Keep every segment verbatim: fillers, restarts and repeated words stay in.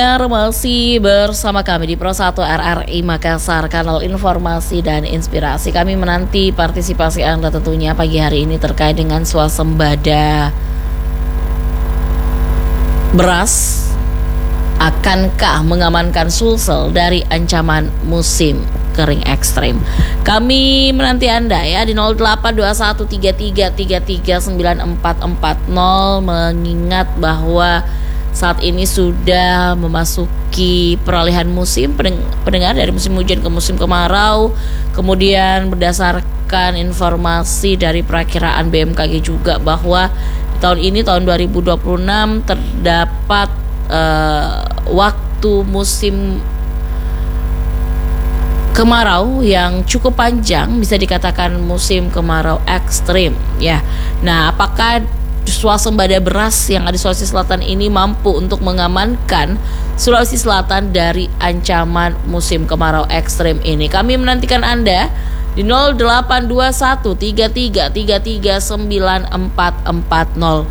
Masih bersama kami di Pro satu R R I Makassar, kanal informasi dan inspirasi. Kami menanti partisipasi Anda tentunya pagi hari ini terkait dengan swasembada beras. Akankah mengamankan Sulsel dari ancaman musim kering ekstrim? Kami menanti Anda ya di nol delapan dua satu tiga tiga tiga tiga sembilan empat empat nol, mengingat bahwa saat ini sudah memasuki peralihan musim pendengar dari musim hujan ke musim kemarau. Kemudian berdasarkan informasi dari perakiraan B M K G juga bahwa tahun ini tahun dua ribu dua puluh enam terdapat uh, waktu musim kemarau yang cukup panjang, bisa dikatakan musim kemarau ekstrim ya. Nah, apakah swasembada beras yang ada di Sulawesi Selatan ini mampu untuk mengamankan Sulawesi Selatan dari ancaman musim kemarau ekstrim ini? Kami menantikan Anda di nol delapan dua satu tiga tiga tiga tiga sembilan empat empat nol.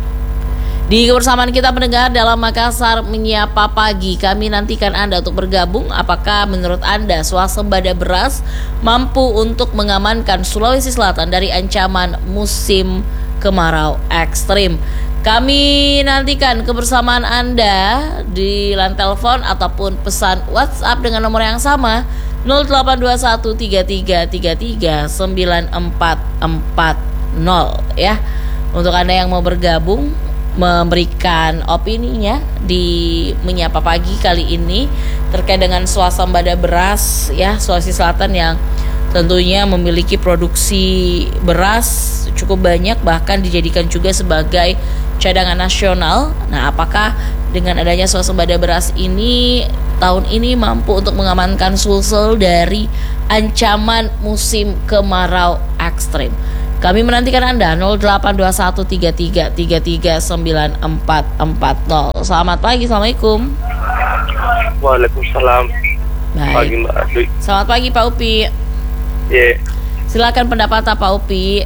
Di kebersamaan kita mendengar dalam Makassar Menyapa Pagi, kami nantikan Anda untuk bergabung. Apakah menurut Anda swasembada beras mampu untuk mengamankan Sulawesi Selatan dari ancaman musim kemarau ekstrim? Kami nantikan kebersamaan Anda di line telepon ataupun pesan WhatsApp dengan nomor yang sama nol delapan dua satu tiga tiga tiga tiga sembilan empat empat nol ya. Untuk Anda yang mau bergabung memberikan opininya di Menyapa Pagi kali ini terkait dengan swasembada beras ya, Sulawesi Selatan yang tentunya memiliki produksi beras cukup banyak, bahkan dijadikan juga sebagai cadangan nasional. Nah, apakah dengan adanya swasembada beras ini tahun ini mampu untuk mengamankan Sulsel dari ancaman musim kemarau ekstrim? Kami menantikan Anda nol delapan dua satu tiga tiga tiga tiga sembilan empat empat nol. Selamat pagi, Assalamualaikum. Waalaikumsalam. Baik. Pagi Mbak Adwi. Selamat pagi Pak Upi. Iya. Silakan pendapat Pak Upi.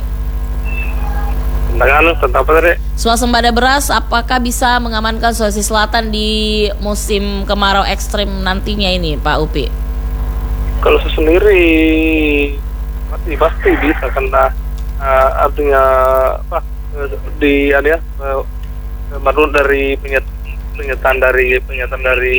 Tentang tentang apa tadi? Swasembada beras apakah bisa mengamankan Sulawesi Selatan di musim kemarau ekstrim nantinya ini, Pak Upi? Kalau saya sendiri pasti pasti bisa, karena uh, artinya apa di ada ya uh, menurut dari penyet, penyataan dari penyataan dari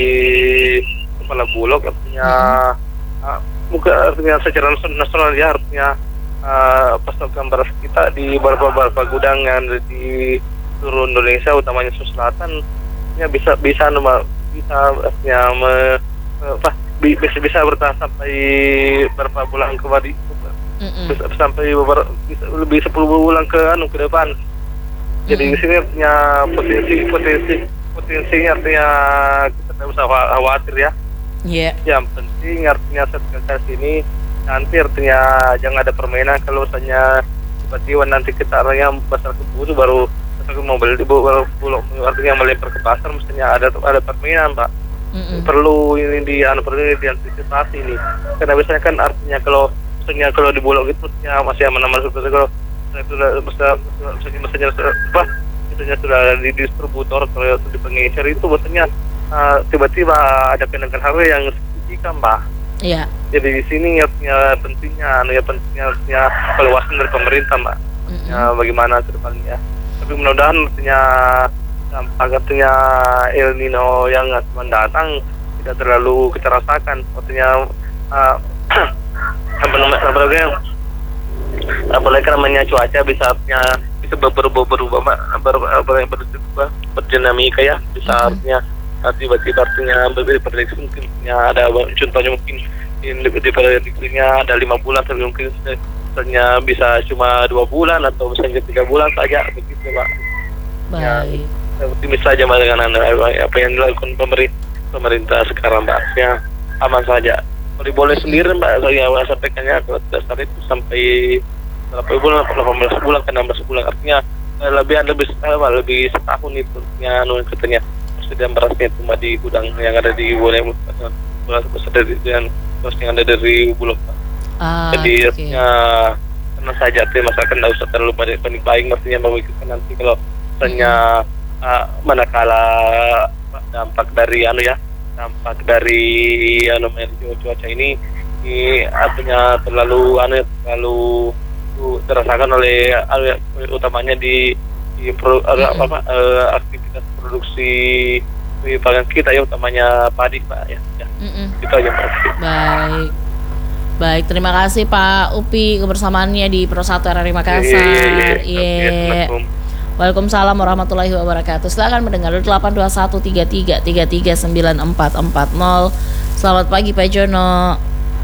kepala Bulog artinya hmm. uh, bukan artinya secara nasional ya, artinya uh, pasokan beras kita di beberapa gudang yang ada di seluruh Indonesia, utamanya Sulawesi Selatan, ya bisa bisa bisa artinya me, apa bisa bisa bertahan sampai berapa bulan kembali, bisa sampai beberapa bisa lebih sepuluh bulan ke anu ke depan. Jadi di sini artinya potensi potensi potensinya artinya kita tidak usah khawatir ya. Iya. Yeah. Yang penting artinya setelah sini nanti artinya jangan ada permainan. Kalau misalnya tiba-tiba nanti kita artinya pasar keburu baru mau beli baru artinya melempar ke pasar, mestinya ada ada permainan, Pak. Mm-mm. Perlu ini di anu perlu ini diantisipasi ini. Karena biasanya kan artinya kalau misalnya kalau di Bulog itu ya masih aman-aman, seperti kalau sudah misalnya misalnya apa misalnya sudah di distributor atau di pengecer itu biasanya Uh, tiba-tiba ada kenaikan harga yang signifikan, Mbak. Iya. Jadi di sini artinya pentingnya, ya pentingnya artinya pengawasan dari pemerintah, Mbak. Mm-hmm. Ya, bagaimana ke depannya. Tapi mudah-mudahan artinya artinya El Nino yang akan datang tidak terlalu kita rasakan. Artinya uh, apa namanya apalagi apalagi namanya cuaca bisa artinya bisa berubah-berubah, Mbak, berubah berdinamika ya, bisa mm-hmm. artinya tiba-tiba artinya berbeda prediksi, mungkin ya ada contohnya mungkin di prediksinya ada lima bulan, tapi mungkin misalnya bisa cuma dua bulan atau misalnya tiga bulan saja begitu, Pak. Baik. Ya, optimis saja Mbak dengan anda apa yang dilakukan pemerintah pemerintah sekarang, Mbak. Ya aman saja. Kalau boleh sendiri, Mbak, saya sampaikannya kalau dasar itu sampai berapa bulan, delapan belas bulan ke enam belas bulan, artinya lebih lebih lebih setahun itu ya anu katanya. Dan berasnya cuma di gudang yang ada di Boleh beras dari dan terus yang ada dari Bulog. Ah, jadi okay. ya tenang saja, masyarakat tidak usah terlalu panik buying, maksudnya memikirkan nanti kalau misalnya uh, manakala dampak dari anu ya dampak dari anu cuaca ini ini artinya terlalu anu ya, terlalu uh, terasakan oleh anu ya, utamanya di di pro, uh, Mm-mm. apa, uh, aktivitas produksi di pangan kita ya, utamanya padi Pak ya, ya. Mm-mm. Itu aja Pak. Baik. Baik, terima kasih Pak Upi kebersamaannya di Pro satu R R I Makassar. Iya, iya, iya. Iya. Assalamualaikum. Waalaikumsalam warahmatullahi wabarakatuh. Silakan mendengar delapan dua satu tiga tiga tiga tiga sembilan empat empat nol. Selamat pagi Pak Jono.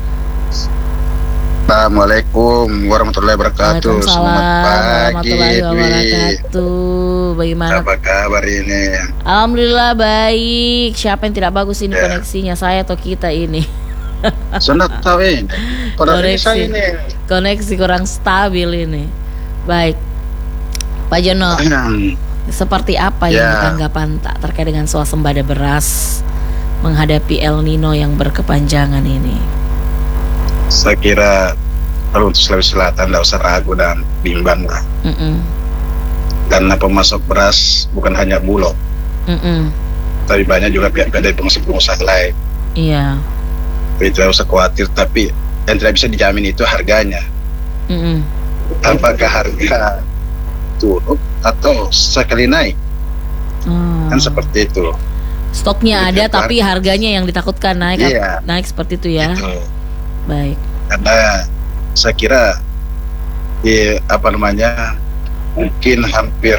Assalamualaikum warahmatullahi wabarakatuh. Waalaikumsalam Selamat pagi, warahmatullahi Dwi. wabarakatuh. Bagaimana? Apa kabar ini? Alhamdulillah baik. Siapa yang tidak bagus ini Ya. koneksinya, saya atau kita ini? Sunat tahu ini. Pada Koneksi. saya ini. Koneksi kurang stabil ini. Baik, Pak Jono. Seperti apa yang Ya. tanggapan tak terkait dengan swasembada beras menghadapi El Nino yang berkepanjangan ini? Saya kira kalau untuk Sulawesi Selatan tidak usah ragu dan bimbang lah. Mm-mm. Karena pemasok beras bukan hanya Bulog, Mm-mm. tapi banyak juga pihak-pihak dari pengusaha-pengusaha lain. Iya. Jadi tidak usah khawatir. Tapi yang tidak bisa dijamin itu harganya. Mm-mm. Apakah harga turun atau sekali naik? Oh. Kan seperti itu. Stoknya Gitu, ada Pak. tapi harganya yang ditakutkan naik. Iya. Naik seperti itu ya. Gitu. Baik. Karena saya kira di apa namanya mungkin hampir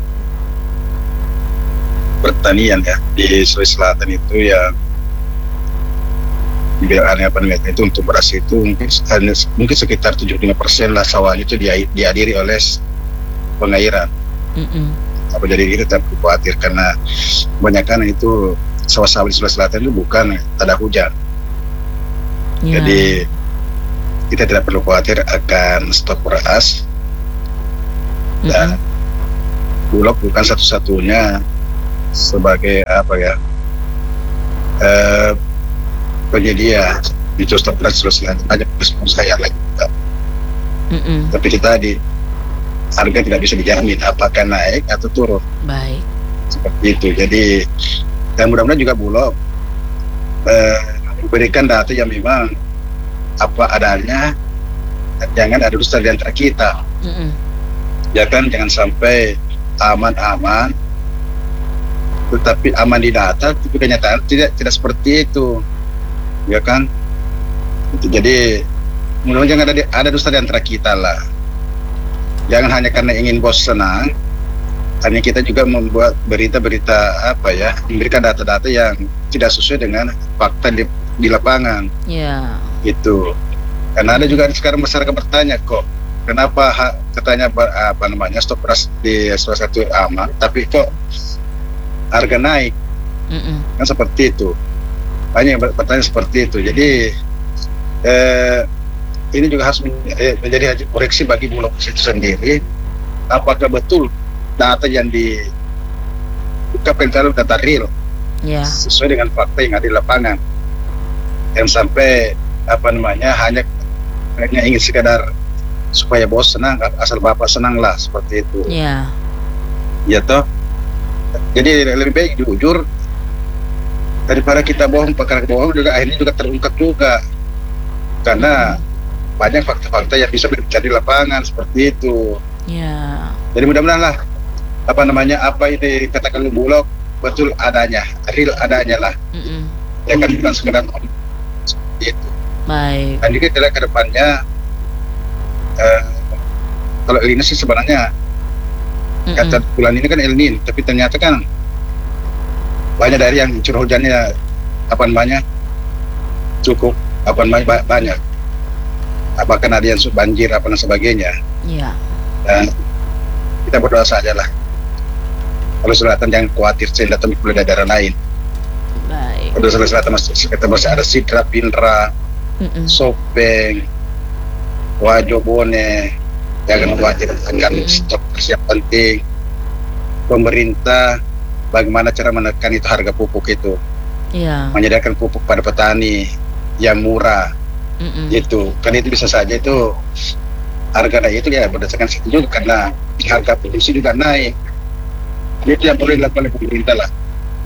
pertanian ya di Sulawesi Selatan itu yang dibilang apa namanya itu untuk beras itu mungkin hanya mungkin sekitar tujuh puluh lima persen lah sawahnya itu dia, dihadiri oleh pengairan. Mm-mm. Apa jadi gitu tapi khawatir karena kebanyakan itu sawah-sawah di Sulawesi Selatan itu bukan tak ada hujan. Iya. Jadi kita tidak perlu khawatir akan stok beras. Dan Bulog bukan satu-satunya sebagai apa ya eh, penyedia di stok beras Sulawesi Selatan, ada pengusaha yang lain juga. Mm-mm. Tapi kita di harga tidak bisa dijamin apakah naik atau turun Baik. seperti itu. Jadi dan mudah-mudahan juga Bulog eh, memberikan data yang memang apa adanya, jangan ada dusta di antara kita. Mm-mm. Ya kan, jangan sampai aman-aman tetapi aman di data tapi kenyataan tidak tidak seperti itu, ya kan. Jadi mudah-mudahan jangan ada ada dusta di antara kita lah. Jangan hanya karena ingin bos senang, hanya kita juga membuat berita-berita apa ya, memberikan data-data yang tidak sesuai dengan fakta di, di lapangan. Ya. Gitu. Karena ada juga sekarang masyarakat bertanya kok kenapa ha, katanya apa, apa namanya stok beras di salah satu aman tapi kok harga naik. Mm-mm. Kan seperti itu, banyak yang bertanya seperti itu. Jadi eh, ini juga harus men- eh, menjadi koreksi bagi Bulog itu sendiri, apakah betul data yang diungkapkan itu data real Ya. sesuai dengan fakta yang ada di lapangan, yang sampai apa namanya hanya hanya ingin sekadar supaya bos senang, asal bapak senang lah, seperti itu. Ya. Ya toh. Jadi lebih baik jujur daripada kita bohong, perkara bohong juga akhirnya juga terungkap juga, karena banyak fakta-fakta yang bisa berbicara di lapangan seperti itu. Ya. Jadi mudah-mudahan lah apa namanya apa ini dikatakan Bulog betul adanya, real adanya lah. Mm-mm. Ya kan, bukan sekedar ngomong seperti itu. Baik. Dan juga tidak ke depannya eh, kalau El Nino sih sebenarnya Mm-mm. kata bulan ini kan El Nino, tapi ternyata kan banyak dari yang curah hujannya apa namanya cukup apa namanya ba- banyak, bahkan ada yang banjir apa dan sebagainya. Ya. Dan kita berdoa saja lah kalau Selatan jangan khawatir, saya datang dari daerah lain. Baik. Kalau Sulawesi Selatan masih, kita masih ada Sidra, Pindra, Mm-mm. Sopeng, Wajo, Bone. Jangan khawatir akan Mm. stok yang penting. Pemerintah bagaimana cara menekan itu harga pupuk itu, Ya. menyediakan pupuk pada petani yang murah. Mm-mm. Gitu kan, itu bisa saja itu harga naik itu ya berdasarkan situ juga, karena harga produksi juga naik. Itu yang perlu dilakukan oleh pemerintah lah.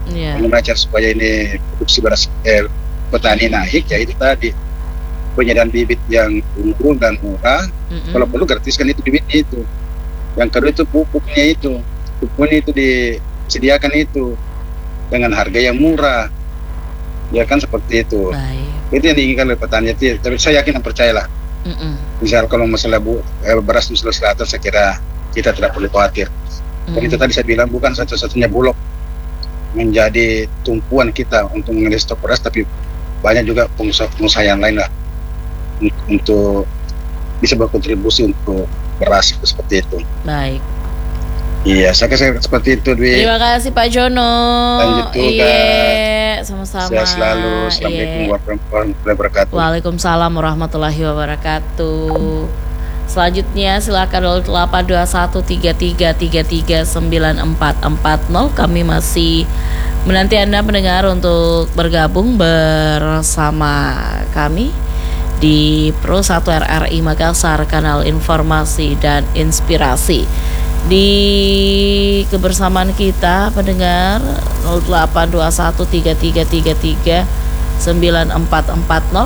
Iya. Bagaimana cara supaya ini produksi beras eh, petani naik, ya itu tadi penyediaan bibit yang unggul dan murah. Mm-mm. Kalau perlu gratiskan itu bibitnya itu. Yang kedua itu pupuknya itu, pupuknya itu disediakan itu dengan harga yang murah, ya kan seperti itu. Baik. Itu yang diinginkan oleh petani. Tapi saya yakin dan percayalah. Mm-mm. Misal kalau masalah bu, eh, beras di Sulawesi Selatan, saya kira kita tidak perlu khawatir. Dan Mm. itu tadi saya bilang bukan satu-satunya Bulog menjadi tumpuan kita untuk mengenai stok beras, tapi banyak juga pengusaha-pengusaha yang lain lah untuk bisa berkontribusi untuk beras seperti itu. Baik. Iya, saya kira seperti itu, Dwi. Terima kasih Pak Jono. Lanjut juga. Iya, sama-sama. Sehat selalu. Assalamualaikum Iya. warahmatullahi wabarakatuh. Waalaikumsalam warahmatullahi wabarakatuh. Selanjutnya silakan nol delapan dua satu tiga tiga tiga tiga sembilan empat empat nol. Kami masih menanti Anda pendengar untuk bergabung bersama kami di Pro satu R R I Makassar, kanal informasi dan inspirasi. Di kebersamaan kita pendengar nol delapan dua satu tiga tiga tiga tiga sembilan empat empat nol.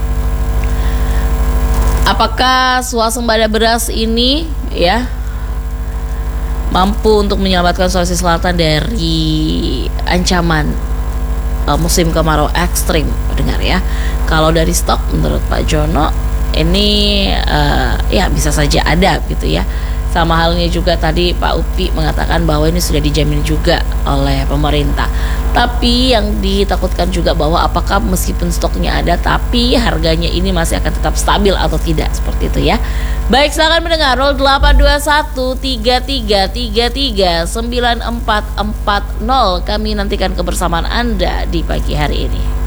Apakah swasembada beras ini ya mampu untuk menyelamatkan Sulawesi Selatan dari ancaman uh, musim kemarau ekstrim, pendengar ya? Kalau dari stok menurut Pak Jono ini uh, ya bisa saja ada gitu ya. Sama halnya juga tadi Pak Upi mengatakan bahwa ini sudah dijamin juga oleh pemerintah. Tapi yang ditakutkan juga bahwa apakah meskipun stoknya ada tapi harganya ini masih akan tetap stabil atau tidak, seperti itu ya. Baik, silakan mendengar nol delapan dua satu tiga tiga tiga tiga sembilan empat empat nol. Kami nantikan kebersamaan Anda di pagi hari ini.